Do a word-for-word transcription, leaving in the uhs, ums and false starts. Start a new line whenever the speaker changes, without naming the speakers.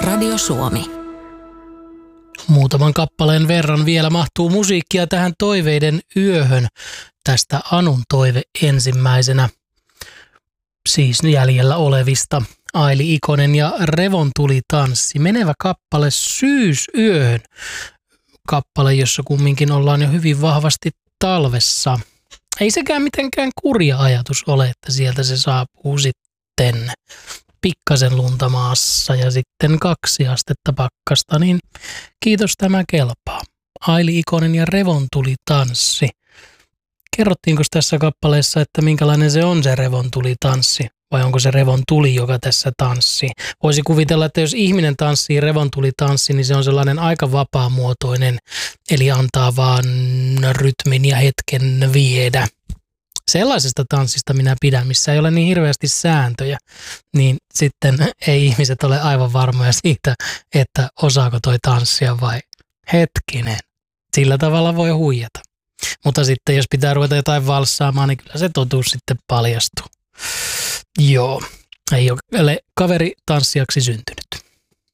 Radio Suomi.
Muutaman kappaleen verran vielä mahtuu musiikkia tähän toiveiden yöhön. Tästä Anun toive ensimmäisenä. Siis jäljellä olevista Aili Ikonen ja Revontulitanssi. Menevä kappale Syysyöhön. Kappale, jossa kumminkin ollaan jo hyvin vahvasti talvessa. Ei sekään mitenkään kurja ajatus ole, että sieltä se saapuu sitten pikkasen lunta maassa ja sitten kaksi astetta pakkasta, niin kiitos, tämä kelpaa. Aili Ikonen ja Revontulitanssi. Kerrottiinko tässä kappaleessa, että minkälainen se on se revontulitanssi? Vai onko se revontuli, joka tässä tanssii? Voisi kuvitella, että jos ihminen tanssii revontulitanssi, niin se on sellainen aika vapaamuotoinen, eli antaa vaan rytmin ja hetken viedä. Sellaisesta tanssista minä pidän, missä ei ole niin hirveästi sääntöjä, niin sitten ei ihmiset ole aivan varmoja siitä, että osaako toi tanssia vai hetkinen. Sillä tavalla voi huijata. Mutta sitten jos pitää ruveta jotain valssaamaan, niin kyllä se totuus sitten paljastuu. Joo, ei ole kaveri tanssijaksi syntynyt.